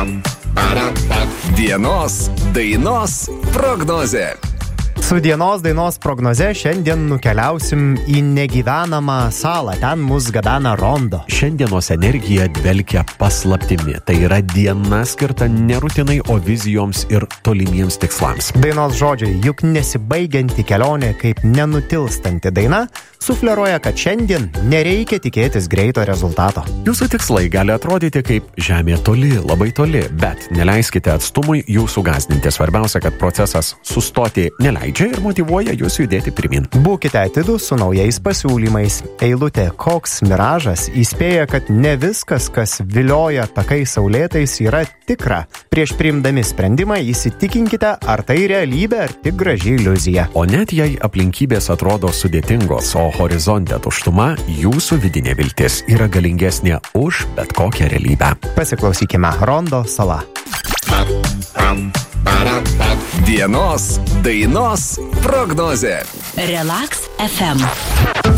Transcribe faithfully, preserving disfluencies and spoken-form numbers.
Dienos dainos prognozė. Su dienos dainos prognoze šiandien nukeliausim į negyvenamą salą. Ten mus gabena Rondo. Šiandienos energija dvelkia paslaptimi. Tai yra diena skirta ne rutinai, o vizijoms ir tolimiems tikslams. Dainos žodžiai, juk nesibaigianti kelionė kaip nenutilstanti daina, sufleruoja, kad šiandien nereikia tikėtis greito rezultato. Jūsų tikslai gali atrodyti kaip žemė toli, labai toli, bet neleiskite atstumui jūsų gąsdinti. Svarbiausia, kad procesas sustoti neleidžia ir motyvuoja jūs judėti pirmin. Būkite atidūs su naujais pasiūlymais. Eilutė "Koks miražas" įspėja, kad ne viskas, kas vilioja takais saulėtais, yra tikra. Prieš priimdami sprendimą įsitikinkite, ar tai realybė, ar tik graži iliuzija. O net jei aplinkybės atrodo sudėtingos, o horizonte tuštuma, jūsų vidinė viltis yra galingesnė už bet kokią realybę. Pasiklausykime Rondo sala. Dienos dainos prognozė. Relax F M.